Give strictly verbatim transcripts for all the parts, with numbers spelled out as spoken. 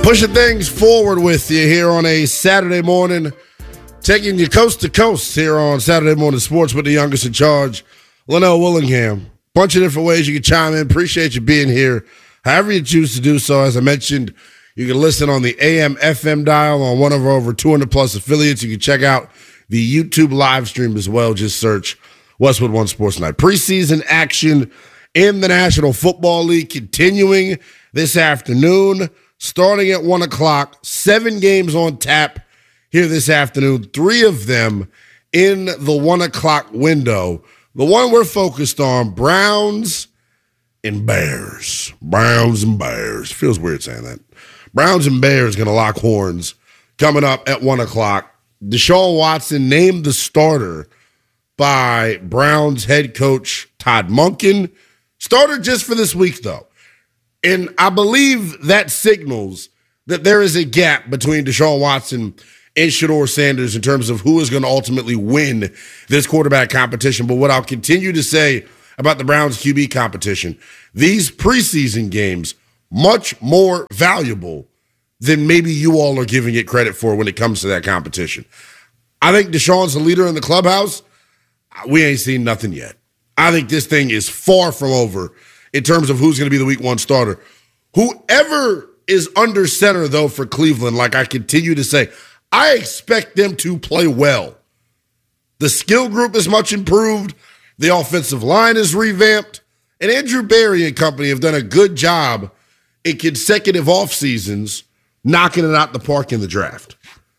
Pushing things forward with you here on a Saturday morning, taking you coast to coast here on Saturday Morning Sports with the youngest in charge, Linnell Willingham. Bunch of different ways you can chime in. Appreciate you being here. However you choose to do so, as I mentioned, you can listen on the A M F M dial on one of our over two hundred plus affiliates. You can check out the YouTube live stream as well. Just search Westwood One Sports Night. Preseason action in the National Football League continuing this afternoon. Starting at one o'clock, seven games on tap here this afternoon, three of them in the one o'clock window. The one we're focused on, Browns and Bears. Browns and Bears. Feels weird saying that. Browns and Bears going to lock horns coming up at one o'clock. Deshaun Watson named the starter by Browns head coach Todd Monken. Starter just for this week, though. And I believe that signals that there is a gap between Deshaun Watson and Shedeur Sanders in terms of who is going to ultimately win this quarterback competition. But what I'll continue to say about the Browns Q B competition, these preseason games, much more valuable than maybe you all are giving it credit for when it comes to that competition. I think Deshaun's the leader in the clubhouse. We ain't seen nothing yet. I think this thing is far from over in terms of who's going to be the week one starter. Whoever is under center, though, for Cleveland, like I continue to say, I expect them to play well. The skill group is much improved. The offensive line is revamped. And Andrew Berry and company have done a good job in consecutive off seasons knocking it out the park in the draft.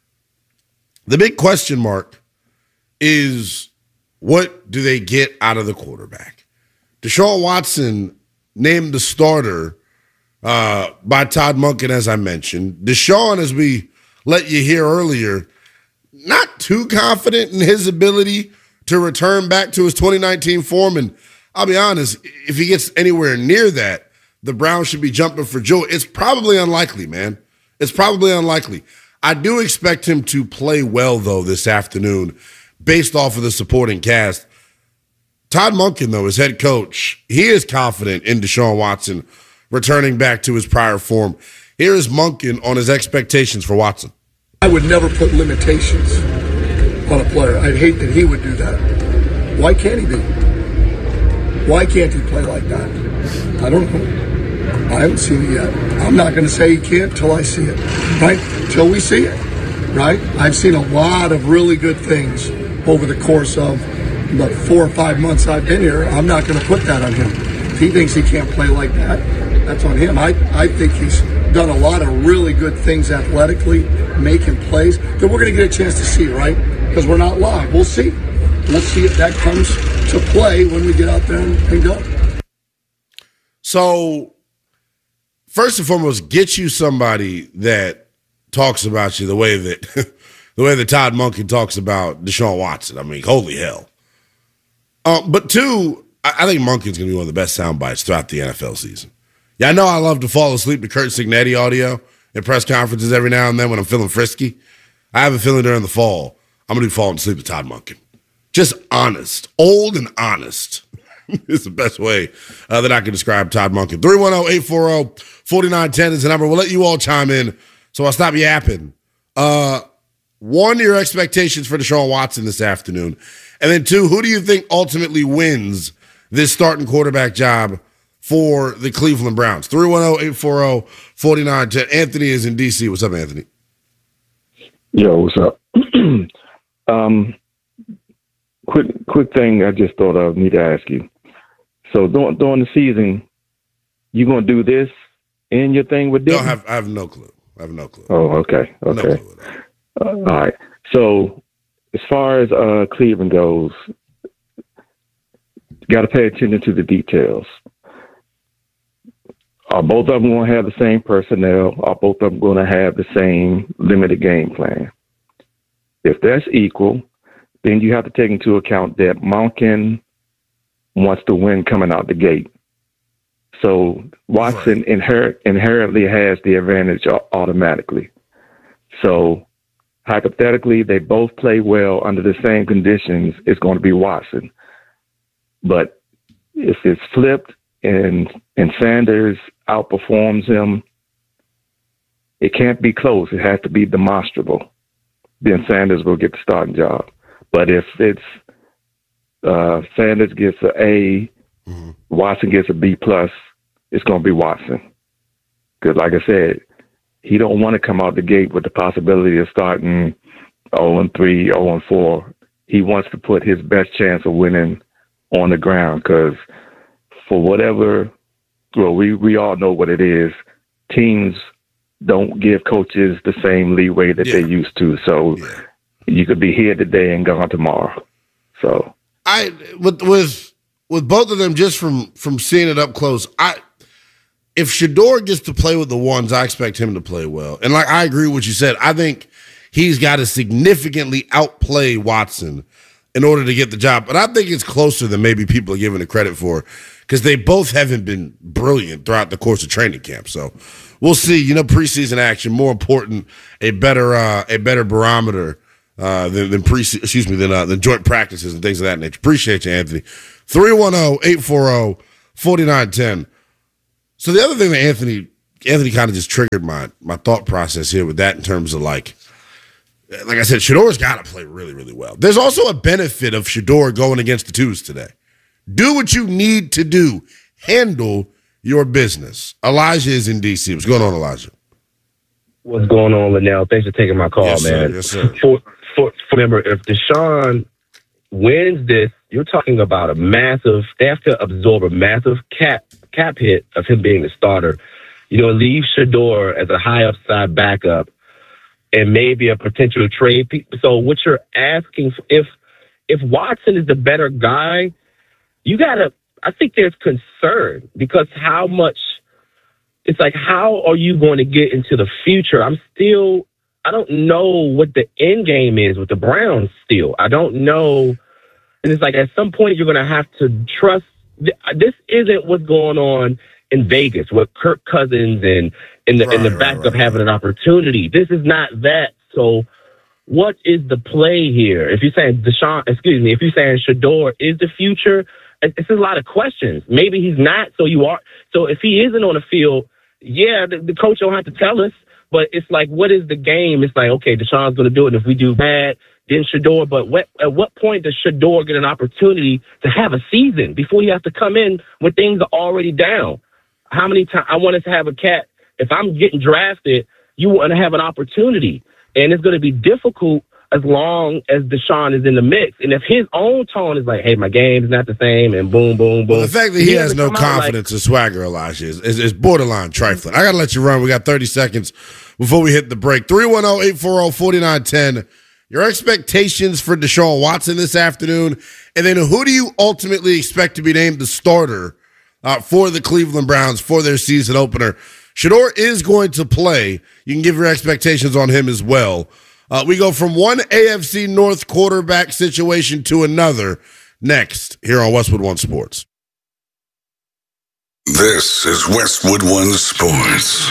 The big question mark is, what do they get out of the quarterback? Deshaun Watson named the starter uh, by Todd Monken, as I mentioned. Deshaun, as we let you hear earlier, not too confident in his ability to return back to his twenty nineteen form. And I'll be honest, if he gets anywhere near that, the Browns should be jumping for joy. It's probably unlikely, man. It's probably unlikely. I do expect him to play well, though, this afternoon based off of the supporting cast. Todd Monken, though, as head coach, he is confident in Deshaun Watson returning back to his prior form. Here is Monken on his expectations for Watson. I would never put limitations on a player. I'd hate that he would do that. Why can't he be? Why can't he play like that? I don't know. I haven't seen it yet. I'm not going to say he can't till I see it, right? Till we see it, right? I've seen a lot of really good things over the course of the four or five months I've been here. I'm not going to put that on him. If he thinks he can't play like that, that's on him. I, I think he's done a lot of really good things athletically, making plays that we're going to get a chance to see, right? Because we're not live. We'll see. Let's see if that comes to play when we get out there and, and go. So, first and foremost, get you somebody that talks about you the way that the way that Todd Monken talks about Deshaun Watson. I mean, holy hell. Uh, but two, I, I think Monken's going to be one of the best sound bites throughout the N F L season. Yeah, I know I love to fall asleep to Kurt Signetti audio in press conferences every now and then when I'm feeling frisky. I have a feeling during the fall, I'm going to be falling asleep to Todd Monken. Just honest. Old and honest is the best way uh, that I can describe Todd Monken. three one zero, eight four zero, four nine one zero is the number. We'll let you all chime in, so I'll stop yapping. Uh, one, your expectations for Deshaun Watson this afternoon. And then two, who do you think ultimately wins this starting quarterback job for the Cleveland Browns? three one zero, eight four zero, four nine one zero. Anthony is in D C. What's up, Anthony? Yo, what's up? um, quick, quick thing I just thought of need to ask you. So during, during the season, you gonna do this in your thing with them? No, I have, I have no clue. I have no clue. Oh, okay, okay. No clue. Uh, all right. So as far as uh, Cleveland goes, got to pay attention to the details. Are both of them going to have the same personnel? Are both of them going to have the same limited game plan? If that's equal, then you have to take into account that Monken wants to win coming out the gate. So Watson right. inher- inherently has the advantage automatically. So hypothetically, they both play well under the same conditions, it's going to be Watson. But if it's flipped and and Sanders outperforms him it can't be close. It has to be demonstrable. Then Sanders will get the starting job. But if it's uh, Sanders gets an A, mm-hmm. Watson gets a B plus, it's going to be Watson. Because, like I said, he don't want to come out the gate with the possibility of starting oh and three, oh and four. He wants to put his best chance of winning on the ground because for whatever, well, we, we all know what it is. Teams don't give coaches the same leeway that yeah. they used to. So yeah. you could be here today and gone tomorrow. So I with with with both of them, just from from seeing it up close, I if Shedeur gets to play with the ones, I expect him to play well. And like I agree with what you said, I think he's got to significantly outplay Watson in order to get the job. But I think it's closer than maybe people are giving it credit for because they both haven't been brilliant throughout the course of training camp. So we'll see. You know, preseason action, more important, a better uh, a better barometer uh, than, than pre excuse me than uh, than joint practices and things of that nature. Appreciate you, Anthony. three one zero, eight four zero, four nine one zero. So the other thing that Anthony Anthony kind of just triggered my my thought process here with that in terms of like, like I said, Shedeur's got to play really, really well. There's also a benefit of Shedeur going against the twos today. Do what you need to do. Handle your business. Elijah is in D C. What's going on, Elijah? What's going on, Linnell? Thanks for taking my call, yes, man. Sir. Yes, sir. For, for, for, remember, if Deshaun wins this, you're talking about a massive, they have to absorb a massive cap cap hit of him being the starter. You know, leave Shedeur as a high upside backup and maybe a potential trade. So what you're asking, if if Watson is the better guy, you got to, I think there's concern because how much, it's like, how are you going to get into the future? I'm still, I don't know what the end game is with the Browns still. I don't know. And it's like at some point you're going to have to trust. This isn't what's going on in Vegas with Kirk Cousins and in the, right, in the backup right, right, having an opportunity. This is not that. So what is the play here? If you're saying Deshaun, excuse me, if you're saying Shedeur is the future, it's a lot of questions. Maybe he's not. So you are. So if he isn't on the field, yeah, the, the coach don't have to tell us. But it's like, what is the game? It's like, okay, Deshaun's going to do it. And if we do bad, then Shedeur. But what, at what point does Shedeur get an opportunity to have a season before he has to come in when things are already down? How many times I want us to have a cat? If I'm getting drafted, you want to have an opportunity. And it's going to be difficult as long as Deshaun is in the mix. And if his own tone is like, hey, my game is not the same, and boom, boom, boom. Well, the fact that he, he has no confidence like, or swagger, Elijah, is, is, is borderline trifling. I got to let you run. We got thirty seconds before we hit the break. three one zero, eight four zero, four nine one zero. Your expectations for Deshaun Watson this afternoon, and then who do you ultimately expect to be named the starter uh, for the Cleveland Browns for their season opener? Shedeur is going to play. You can give your expectations on him as well. Uh, we go from one A F C North quarterback situation to another next here on Westwood One Sports. This is Westwood One Sports.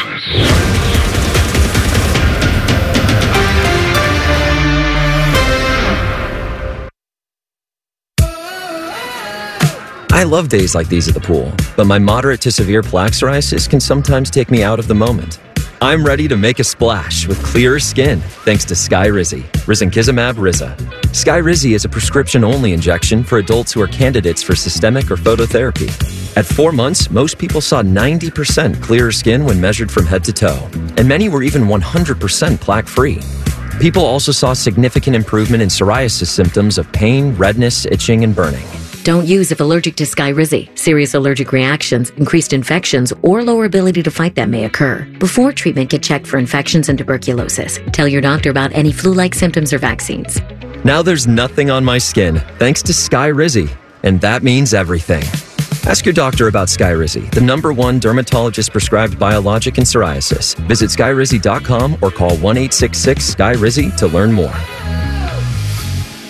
I love days like these at the pool, but my moderate to severe plaque psoriasis can sometimes take me out of the moment. I'm ready to make a splash with clearer skin thanks to Skyrizi, risankizumab Riza. Skyrizi is a prescription-only injection for adults who are candidates for systemic or phototherapy. At four months, most people saw ninety percent clearer skin when measured from head to toe, and many were even one hundred percent plaque-free. People also saw significant improvement in psoriasis symptoms of pain, redness, itching, and burning. Don't use if allergic to Skyrizi. Serious allergic reactions, increased infections, or lower ability to fight them may occur. Before treatment, get checked for infections and tuberculosis. Tell your doctor about any flu-like symptoms or vaccines. Now there's nothing on my skin thanks to Skyrizi, and that means everything. Ask your doctor about Skyrizi, the number one dermatologist-prescribed biologic in psoriasis. Visit skyrizi dot com or call one eight six six, S K Y R I Z I to learn more.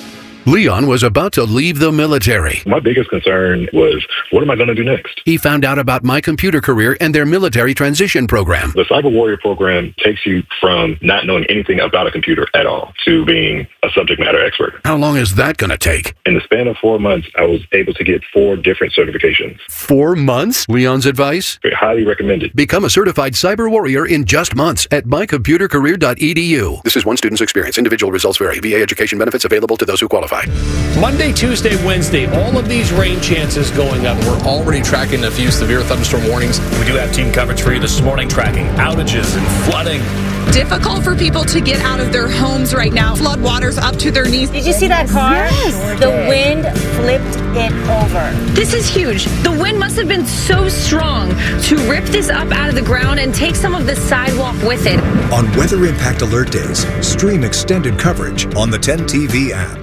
Leon was about to leave the military. My biggest concern was, what am I going to do next? He found out about My Computer Career and their military transition program. The Cyber Warrior program takes you from not knowing anything about a computer at all to being a subject matter expert. How long is that going to take? In the span of four months, I was able to get four different certifications. Four months? Leon's advice? Highly recommended. Become a certified Cyber Warrior in just months at my computer career dot e d u. This is one student's experience. Individual results vary. V A education benefits available to those who qualify. Monday, Tuesday, Wednesday, all of these rain chances going up. We're already tracking a few severe thunderstorm warnings. We do have team coverage for you this morning, tracking outages and flooding. Difficult for people to get out of their homes right now. Flood waters up to their knees. Did you see that car? Yes. The wind flipped it over. This is huge. The wind must have been so strong to rip this up out of the ground and take some of the sidewalk with it. On Weather Impact Alert Days, stream extended coverage on the ten T V app.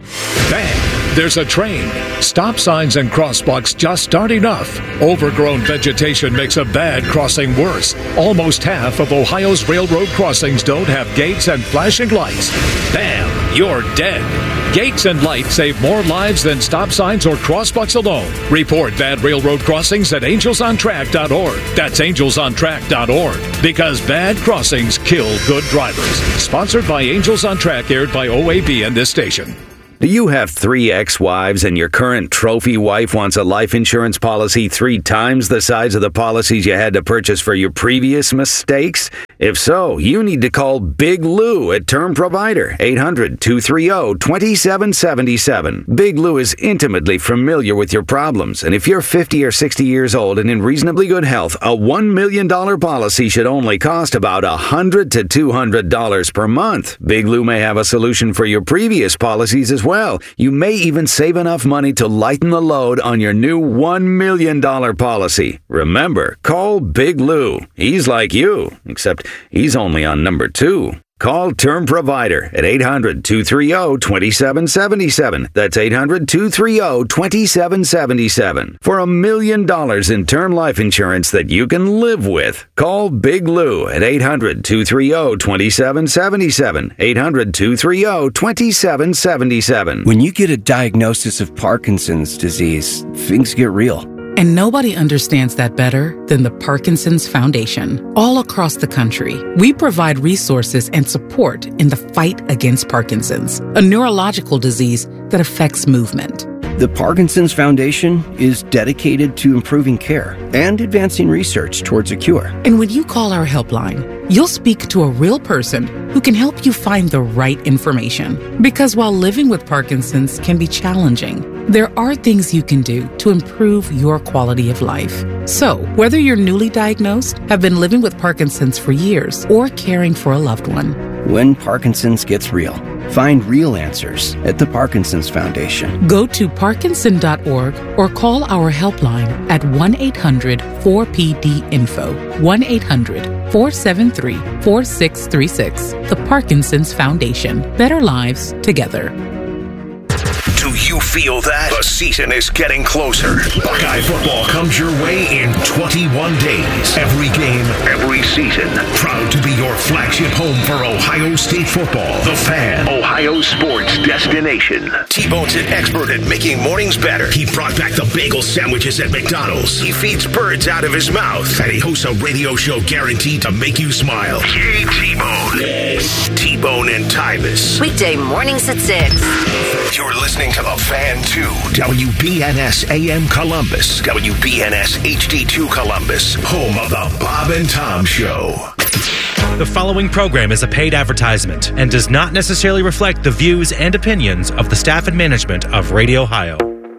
Bang! There's a train. Stop signs and crosswalks just aren't enough. Overgrown vegetation makes a bad crossing worse. Almost half of Ohio's railroad crossings don't have gates and flashing lights. Bam! You're dead. Gates and lights save more lives than stop signs or crosswalks alone. Report bad railroad crossings at angels on track dot org. That's angels on track dot org. Because bad crossings kill good drivers. Sponsored by Angels on Track, aired by O A B and this station. Do you have three ex-wives and your current trophy wife wants a life insurance policy three times the size of the policies you had to purchase for your previous mistakes? If so, you need to call Big Lou at Term Provider, eight hundred, two three zero, two seven seven seven. Big Lou is intimately familiar with your problems, and if you're fifty or sixty years old and in reasonably good health, a one million dollars policy should only cost about one hundred to two hundred dollars per month. Big Lou may have a solution for your previous policies as well. Well, you may even save enough money to lighten the load on your new one million dollars policy. Remember, call Big Lou. He's like you, except he's only on number two. Call Term Provider at eight hundred, two three zero, two seven seven seven. That's eight hundred, two three zero, two seven seven seven. For a million dollars in term life insurance that you can live with. Call Big Lou at eight hundred, two three zero, two seven seven seven. eight hundred, two three zero, two seven seven seven. When you get a diagnosis of Parkinson's disease, things get real. And nobody understands that better than the Parkinson's Foundation. All across the country, we provide resources and support in the fight against Parkinson's, a neurological disease that affects movement. The Parkinson's Foundation is dedicated to improving care and advancing research towards a cure. And when you call our helpline, you'll speak to a real person who can help you find the right information. Because while living with Parkinson's can be challenging, there are things you can do to improve your quality of life. So, whether you're newly diagnosed, have been living with Parkinson's for years, or caring for a loved one, when Parkinson's gets real, find real answers at the Parkinson's Foundation. Go to parkinson dot org or call our helpline at one eight hundred, four P D info, one eight hundred, four seven three, four six three six. The Parkinson's Foundation. Better lives together. Do you feel that? The season is getting closer. Buckeye football comes your way in twenty-one days. Every game, every season. Proud to be your flagship home for Ohio State football. The Fan, Ohio sports destination. T-Bone's an expert at making mornings better. He brought back the bagel sandwiches at McDonald's. He feeds birds out of his mouth. And he hosts a radio show guaranteed to make you smile. Yay, T-Bone. Yes. T-Bone and Tyvis. Weekday mornings at six. You're listening to The Fan two. W B N S A M Columbus. W B N S H D two Columbus. Home of the Bob and Tom Show. The following program is a paid advertisement and does not necessarily reflect the views and opinions of the staff and management of Radio Ohio.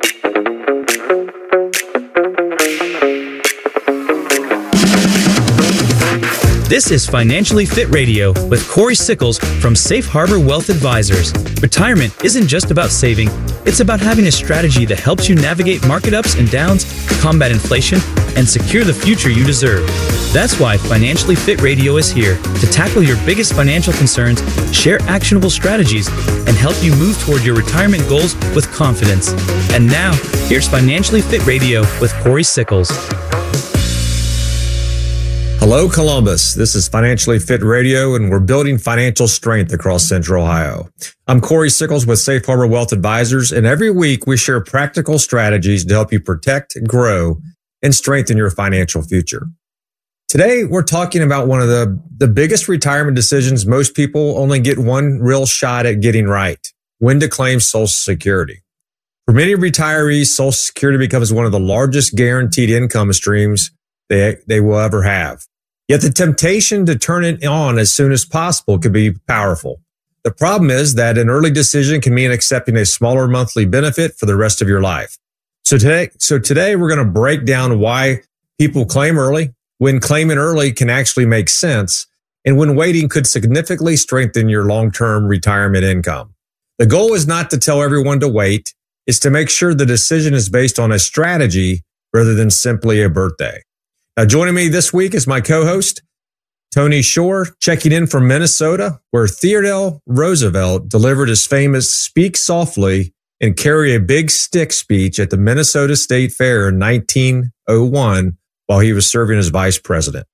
This is Financially Fit Radio with Corey Sickles from Safe Harbor Wealth Advisors. Retirement isn't just about saving, it's about having a strategy that helps you navigate market ups and downs, combat inflation, and secure the future you deserve. That's why Financially Fit Radio is here to tackle your biggest financial concerns, share actionable strategies, and help you move toward your retirement goals with confidence. And now, here's Financially Fit Radio with Corey Sickles. Hello, Columbus. This is Financially Fit Radio, and we're building financial strength across Central Ohio. I'm Corey Sickles with Safe Harbor Wealth Advisors, and every week we share practical strategies to help you protect, grow, and strengthen your financial future. Today, we're talking about one of the, the biggest retirement decisions most people only get one real shot at getting right: when to claim Social Security. For many retirees, Social Security becomes one of the largest guaranteed income streams they, they will ever have. Yet the temptation to turn it on as soon as possible can be powerful. The problem is that an early decision can mean accepting a smaller monthly benefit for the rest of your life. So today, so today we're going to break down why people claim early, when claiming early can actually make sense, and when waiting could significantly strengthen your long-term retirement income. The goal is not to tell everyone to wait. It's to make sure the decision is based on a strategy rather than simply a birthday. Now, joining me this week is my co-host, Tony Shore, checking in from Minnesota, where Theodore Roosevelt delivered his famous Speak Softly and Carry a Big Stick speech at the Minnesota State Fair in nineteen oh one while he was serving as vice president.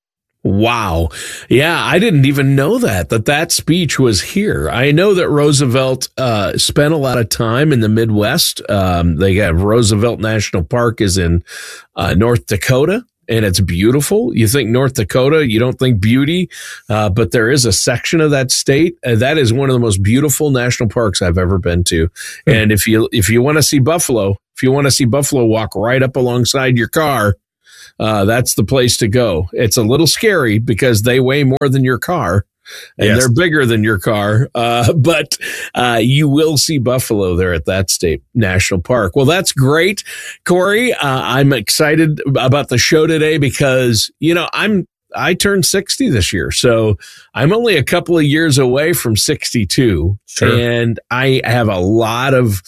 Wow. Yeah, I didn't even know that, that that speech was here. I know that Roosevelt uh, spent a lot of time in the Midwest. Um, they have Roosevelt National Park is in uh, North Dakota, and it's beautiful. You think North Dakota, you don't think beauty, uh, but there is a section of that state. Uh, that is one of the most beautiful national parks I've ever been to. Mm-hmm. And if you if you want to see buffalo, if you want to see buffalo walk right up alongside your car, Uh, that's the place to go. It's a little scary because they weigh more than your car, and yes, they're bigger than your car. Uh, but uh, you will see buffalo there at that state national park. Well, that's great, Corey. Uh, I'm excited about the show today because, you know, I'm I turned sixty this year, so I'm only a couple of years away from sixty-two, sure, and I have a lot of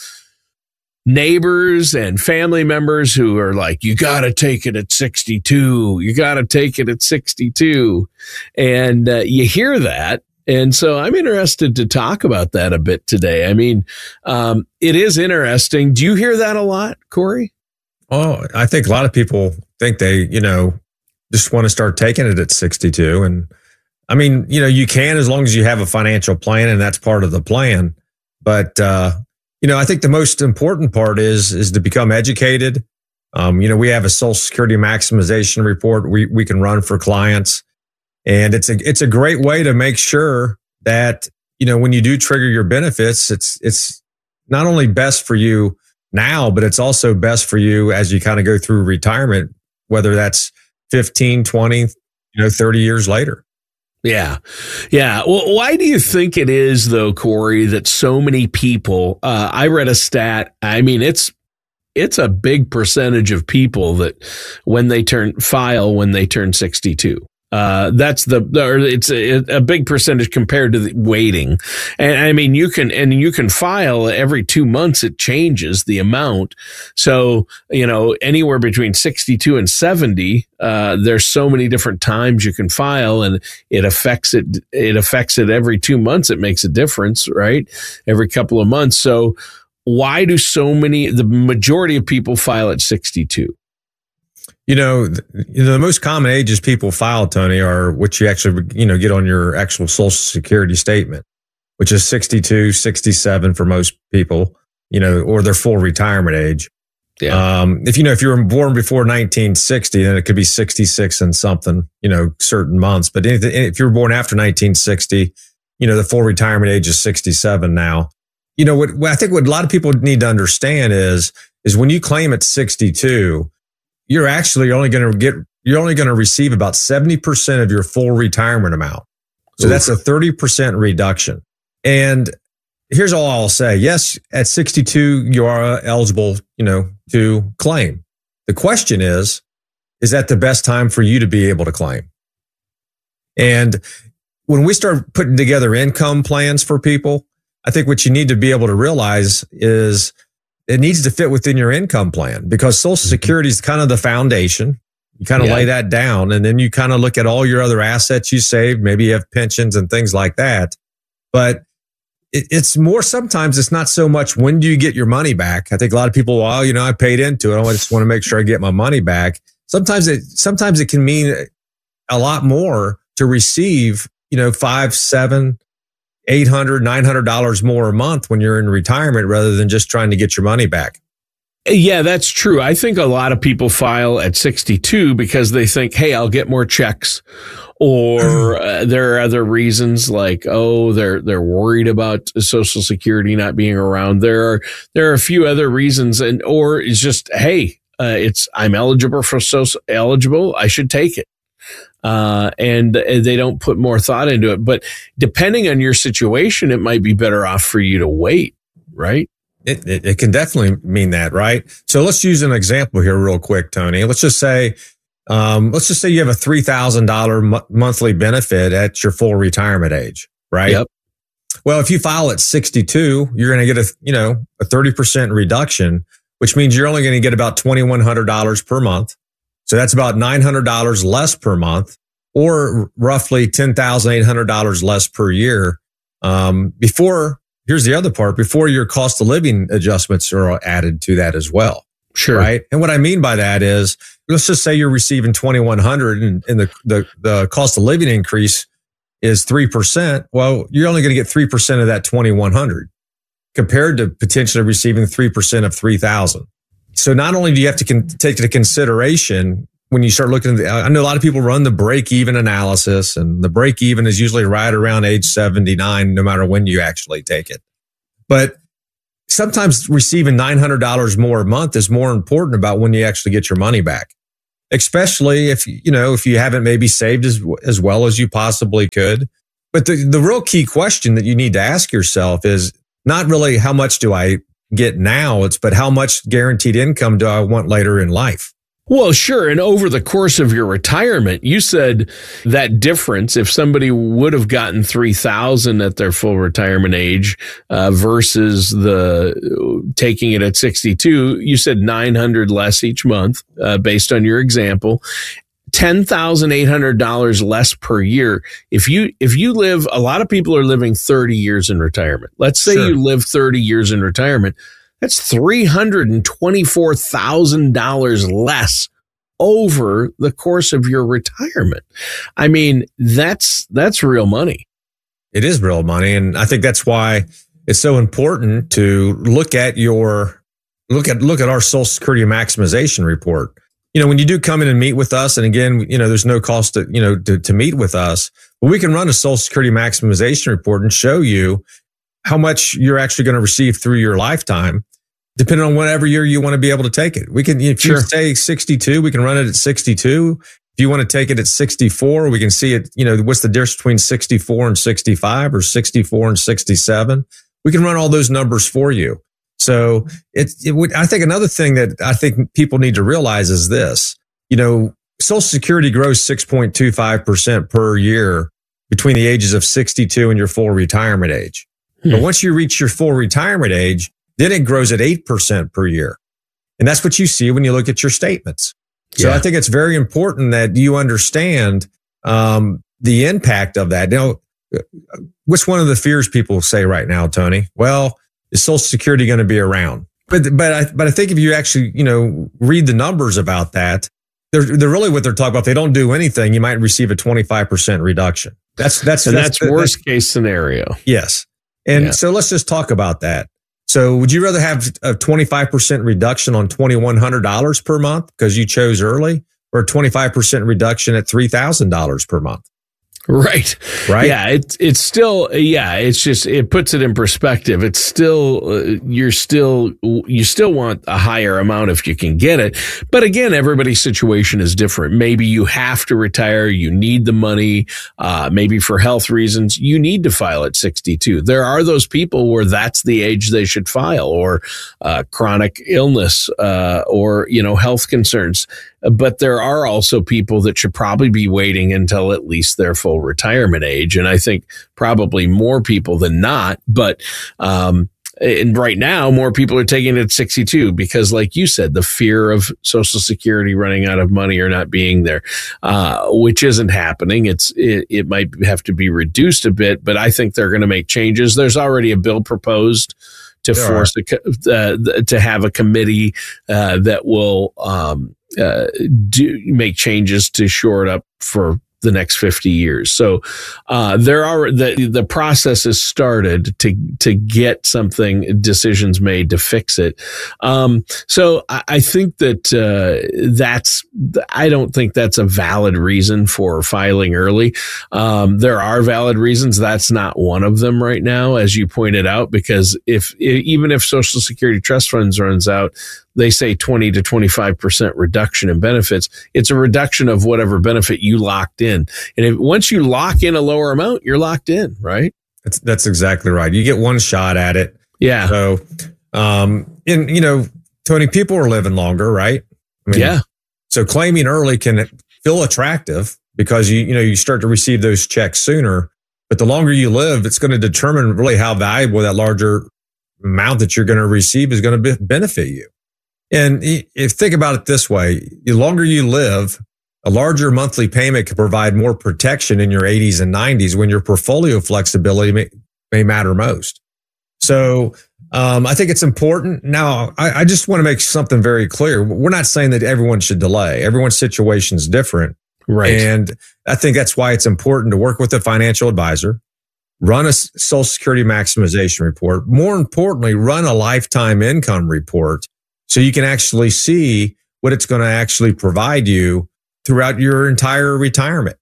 neighbors and family members who are like, you got to take it at sixty-two. You got to take it at sixty-two. And uh, you hear that. And so I'm interested to talk about that a bit today. I mean, um, it is interesting. Do you hear that a lot, Corey? Oh, I think a lot of people think they, you know, just want to start taking it at sixty-two. And I mean, you know, you can, as long as you have a financial plan, and that's part of the plan. But, uh, You know, I think the most important part is is to become educated. Um, you know, we have a Social Security maximization report we we can run for clients, and it's a it's a great way to make sure that, you know, when you do trigger your benefits, it's it's not only best for you now, but it's also best for you as you kind of go through retirement, whether that's fifteen, twenty, you know, thirty years later. Yeah. Yeah. Well, why do you think it is, though, Corey, that so many people, uh, I read a stat, I mean, it's, it's a big percentage of people that when they turn file, when they turn sixty-two. Uh, that's the, or it's a, a big percentage compared to the waiting. And I mean, you can, and you can file every two months, it changes the amount. So, you know, anywhere between sixty-two and seventy, uh, there's so many different times you can file, and it affects it, it affects it every two months. It makes a difference, right? Every couple of months. So why do so many, the majority of people file at sixty-two? You know, the, you know, the most common ages people file, Tony, are what you actually, you know, get on your actual Social Security statement, which is sixty-two, sixty-seven for most people, you know, or their full retirement age. Yeah. Um, if, you know, if you were born before nineteen sixty, then it could be sixty-six and something, you know, certain months. But anything, if you were born after nineteen sixty, you know, the full retirement age is sixty-seven now. You know, what, what I think what a lot of people need to understand is, is when you claim at sixty-two, you're actually only going to get, you're only going to receive about seventy percent of your full retirement amount. So Oof. That's a thirty percent reduction. And here's all I'll say. Yes, at sixty-two, you are eligible, you know, to claim. The question is, is that the best time for you to be able to claim? And when we start putting together income plans for people, I think what you need to be able to realize is it needs to fit within your income plan, because Social Security is kind of the foundation. You kind of yeah. lay that down, and then you kind of look at all your other assets you saved. Maybe you have pensions and things like that. But it, it's more, sometimes it's not so much when do you get your money back. I think a lot of people, well, you know, I paid into it. I just want to make sure I get my money back. Sometimes it, sometimes it can mean a lot more to receive, you know, five, seven, eight hundred, nine hundred dollars more a month when you're in retirement rather than just trying to get your money back. Yeah, that's true. I think a lot of people file at sixty-two because they think, hey, I'll get more checks. Or uh, there are other reasons like, oh, they're they're worried about Social Security not being around. There are there are a few other reasons, and or it's just, hey, uh, it's I'm eligible for social eligible. I should take it. Uh, and they don't put more thought into it. But depending on your situation, it might be better off for you to wait, right? It, it, it can definitely mean that, right? So let's use an example here real quick, Tony. Let's just say, um, let's just say you have a three thousand dollars mo- monthly benefit at your full retirement age, right? Yep. Well, if you file at sixty-two, you're going to get a, you know, a thirty percent reduction, which means you're only going to get about twenty-one hundred dollars per month. So that's about nine hundred dollars less per month, or roughly ten thousand eight hundred dollars less per year. Um, before, here's the other part, before your cost of living adjustments are added to that as well. Sure. Right. And what I mean by that is, let's just say you're receiving twenty-one hundred dollars and, and the, the, the cost of living increase is three percent. Well, you're only going to get three percent of that twenty-one hundred dollars compared to potentially receiving three percent of three thousand dollars. So not only do you have to con- take into consideration when you start looking at the, I know a lot of people run the break even analysis, and the break even is usually right around age seventy-nine, no matter when you actually take it. But sometimes receiving nine hundred dollars more a month is more important about when you actually get your money back, especially if, you know, if you haven't maybe saved as, as well as you possibly could. But the, the real key question that you need to ask yourself is not really how much do I get now, it's but how much guaranteed income do I want later in life? Well, sure. And over the course of your retirement, you said that difference, if somebody would have gotten three thousand at their full retirement age uh, versus the taking it at sixty-two, you said nine hundred less each month uh, based on your example. ten thousand eight hundred dollars less per year. If you, if you live, a lot of people are living thirty years in retirement. Let's say Sure. you live thirty years in retirement. That's three hundred twenty-four thousand dollars less over the course of your retirement. I mean, that's, that's real money. It is real money. And I think that's why it's so important to look at your, look at, look at our Social Security maximization report. You know, when you do come in and meet with us, and again, you know, there's no cost to, you know, to, to meet with us, but we can run a Social Security maximization report and show you how much you're actually going to receive through your lifetime, depending on whatever year you want to be able to take it. We can, if Sure. you say sixty-two, we can run it at sixty-two. If you want to take it at sixty-four, we can see it, you know, what's the difference between sixty-four and sixty-five or sixty-four and sixty-seven. We can run all those numbers for you. So it, it would, I think another thing that I think people need to realize is this, you know, Social Security grows six point two five percent per year between the ages of sixty-two and your full retirement age. Hmm. But once you reach your full retirement age, then it grows at eight percent per year. And that's what you see when you look at your statements. So Yeah. I think it's very important that you understand um, the impact of that. Now, what's one of the fears people say right now, Tony? Well, is Social Security going to be around? But but I but I think if you actually, you know, read the numbers about that, they're they're really what they're talking about. They don't do anything, you might receive a twenty-five percent reduction. That's that's And that's, that's worst case scenario. Yes. And Yeah. so let's just talk about that. So would you rather have a twenty-five percent reduction on twenty-one hundred dollars per month because you chose early, or a twenty-five percent reduction at three thousand dollars per month? Right. Right. Yeah. It's, it's still, yeah, it's just, it puts it in perspective. It's still, uh, you're still, you still want a higher amount if you can get it. But again, everybody's situation is different. Maybe you have to retire. You need the money. Uh, maybe for health reasons, you need to file at sixty-two. There are those people where that's the age they should file, or, uh, chronic illness, uh, or, you know, health concerns. But there are also people that should probably be waiting until at least their full retirement age. And I think probably more people than not. But um, and right now, more people are taking it at sixty-two because, like you said, the fear of Social Security running out of money or not being there, uh, which isn't happening. It's it, it might have to be reduced a bit, but I think they're going to make changes. There's already a bill proposed to there force a, uh, to have a committee uh, that will um, uh, do make changes to shore it up for the next fifty years. So uh, there are the the process has started to to get something decisions made to fix it. Um, so I, I think that uh, that's I don't think that's a valid reason for filing early. Um, there are valid reasons. That's not one of them right now, as you pointed out, because if even if Social Security trust funds runs out, they say twenty to twenty-five percent reduction in benefits. It's a reduction of whatever benefit you locked in. And if, once you lock in a lower amount, you're locked in, right? That's, that's exactly right. You get one shot at it. Yeah. So, um, and you know, Tony, people are living longer, right? I mean, yeah. So claiming early can feel attractive because you, you know, you start to receive those checks sooner, but the longer you live, it's going to determine really how valuable that larger amount that you're going to receive is going to be, benefit you. And if think about it this way, the longer you live, a larger monthly payment can provide more protection in your eighties and nineties when your portfolio flexibility may, may matter most. So um, I think it's important. Now, I, I just want to make something very clear. We're not saying that everyone should delay. Everyone's situation is different. Right. And I think that's why it's important to work with a financial advisor, run a Social Security maximization report. More importantly, run a lifetime income report so you can actually see what it's going to actually provide you throughout your entire retirement.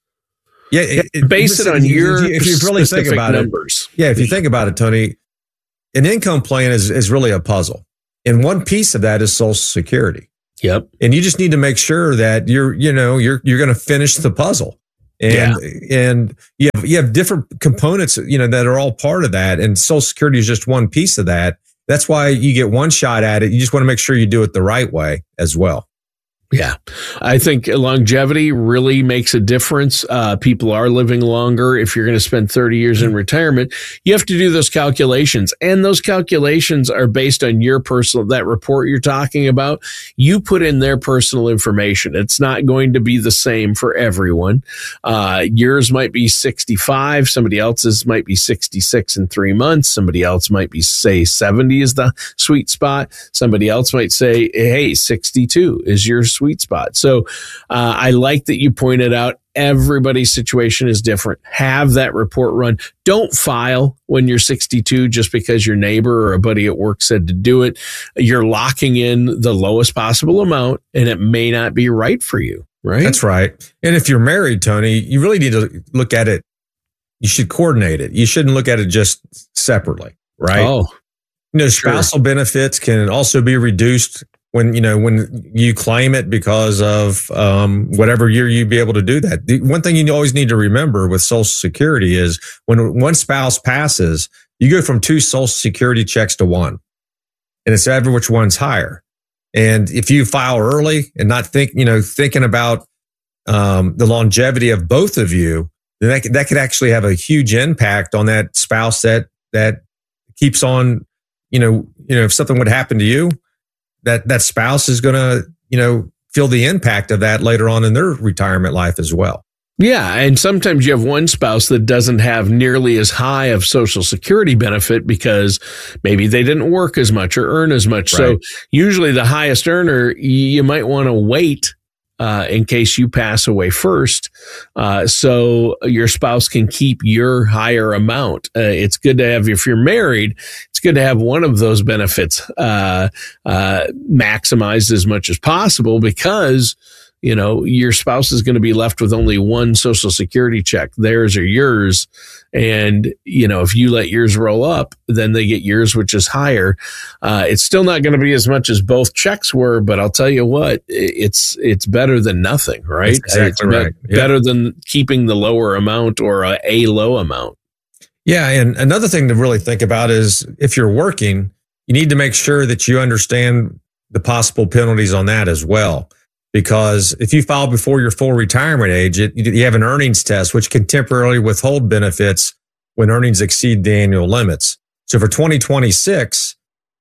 Yeah, it, it, base it on if your you, if you really think about numbers. it. Yeah, if you think about it, Tony, an income plan is is really a puzzle, and one piece of that is Social Security. Yep. And you just need to make sure that you're, you know, you're you're going to finish the puzzle. And yeah. and you have you have different components, you know, that are all part of that, and Social Security is just one piece of that. That's why you get one shot at it. You just want to make sure you do it the right way as well. Yeah, I think longevity really makes a difference. Uh, people are living longer. If you're going to spend thirty years in retirement, you have to do those calculations. And those calculations are based on your personal, that report you're talking about. You put in their personal information. It's not going to be the same for everyone. Uh, yours might be sixty-five. Somebody else's might be sixty-six in three months. Somebody else might be, say, seventy is the sweet spot. Somebody else might say, hey, sixty-two is your sweet spot. So uh, I like that you pointed out everybody's situation is different. Have that report run. Don't file when you're sixty-two just because your neighbor or a buddy at work said to do it. You're locking in the lowest possible amount, and it may not be right for you, right? That's right. And if you're married, Tony, you really need to look at it. You should coordinate it. You shouldn't look at it just separately, right? Oh, you know, spousal sure. benefits can also be reduced when, you know, when you claim it because of um, whatever year you'd be able to do that. The one thing you always need to remember with Social Security is when one spouse passes, you go from two Social Security checks to one, and it's ever which one's higher. And if you file early and not think, you know, thinking about um, the longevity of both of you, then that could, that could actually have a huge impact on that spouse that that keeps on, you know, you know, if something would happen to you, that that spouse is going to, you know, feel the impact of that later on in their retirement life as well. Yeah. And sometimes you have one spouse that doesn't have nearly as high of Social Security benefit because maybe they didn't work as much or earn as much. Right. So usually the highest earner, you might want to wait uh, in case you pass away first. Uh, so your spouse can keep your higher amount. Uh, it's good to have, if you're married, it's good to have one of those benefits uh, uh, maximized as much as possible because, you know, your spouse is going to be left with only one Social Security check, theirs or yours. And, you know, if you let yours roll up, then they get yours, which is higher. Uh, it's still not going to be as much as both checks were, but I'll tell you what, it's it's better than nothing, right? That's exactly it's right. Be- better yeah. than keeping the lower amount or a, a low amount. Yeah. And another thing to really think about is if you're working, you need to make sure that you understand the possible penalties on that as well. Because if you file before your full retirement age, it, you have an earnings test, which can temporarily withhold benefits when earnings exceed the annual limits. So for twenty twenty-six,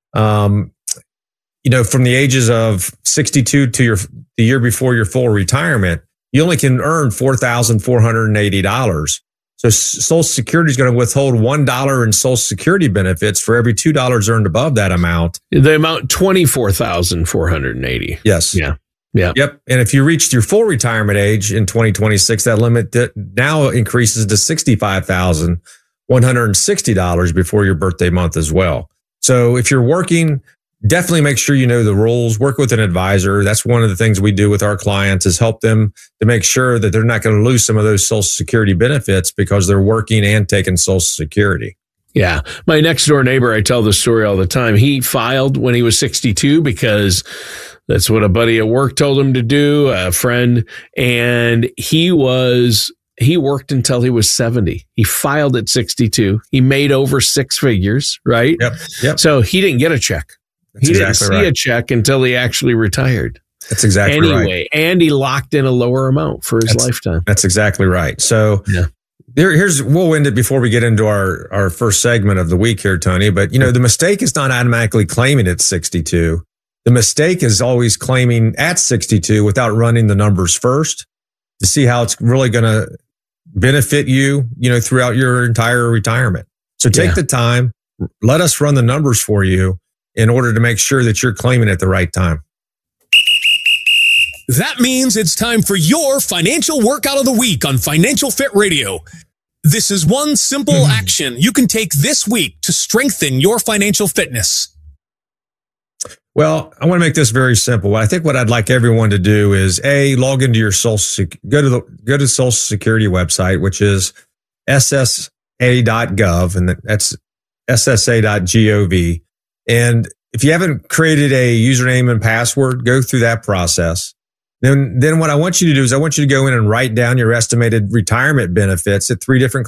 um, you know, from the ages of sixty-two to your the year before your full retirement, you only can earn four thousand four hundred eighty dollars. So Social Security is going to withhold one dollar in Social Security benefits for every two dollars earned above that amount. The amount twenty-four thousand four hundred eighty. Yes. Yeah. Yeah. Yep. And if you reached your full retirement age in twenty twenty-six, that limit now increases to sixty-five thousand one hundred sixty dollars before your birthday month as well. So if you're working, definitely make sure you know the rules. Work with an advisor. That's one of the things we do with our clients is help them to make sure that they're not going to lose some of those Social Security benefits because they're working and taking Social Security. Yeah. My next door neighbor, I tell this story all the time. He filed when he was sixty-two because that's what a buddy at work told him to do, a friend. And he was, he worked until he was seventy. He filed at sixty-two. He made over six figures, right? Yep. Yep. So he didn't get a check. That's he didn't exactly see right. a check until he actually retired. That's exactly anyway, right. Anyway, and he locked in a lower amount for his that's, lifetime. That's exactly right. So yeah. There, here's we'll end it before we get into our, our first segment of the week here, Tony. But, you know, the mistake is not automatically claiming at sixty-two. The mistake is always claiming at sixty-two without running the numbers first to see how it's really going to benefit you, you know, throughout your entire retirement. So take Yeah. the time, let us run the numbers for you in order to make sure that you're claiming at the right time. That means it's time for your financial workout of the week on Financial Fit Radio. This is one simple action you can take this week to strengthen your financial fitness. Well, I want to make this very simple. I think what I'd like everyone to do is a log into your social Sec- go to the go to Social Security website, which is S S A dot gov, and that's S S A dot gov. And if you haven't created a username and password, go through that process. Then, then what I want you to do is I want you to go in and write down your estimated retirement benefits at three different